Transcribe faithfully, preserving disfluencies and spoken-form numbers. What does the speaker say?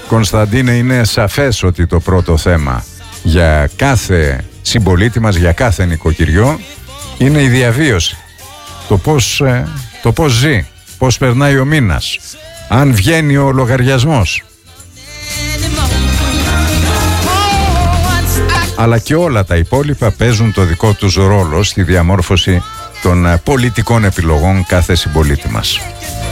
Κωνσταντίνε, είναι σαφές ότι το πρώτο θέμα για κάθε συμπολίτη μας, για κάθε νοικοκυριό, είναι η διαβίωση. Το πώς, το πώς ζει, πώς περνάει ο μήνας, αν βγαίνει ο λογαριασμός. Αλλά και όλα τα υπόλοιπα παίζουν το δικό τους ρόλο στη διαμόρφωση των πολιτικών επιλογών κάθε συμπολίτη μας.